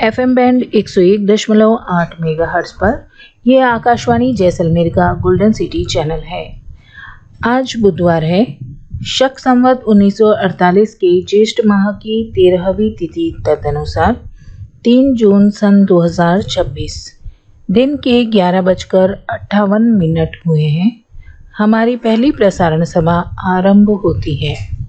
FM band 101.8 megahertz पर यह आकाशवाणी जैसलमेर का गोल्डन सिटी चैनल है। आज बुधवार है। शक संवत 1948 के ज्येष्ठ माह की 13वीं तिथि तदनुसार 3 जून सन 2026 दिन के 11:58 हुए हैं। हमारी पहली प्रसारण सभा आरंभ होती है।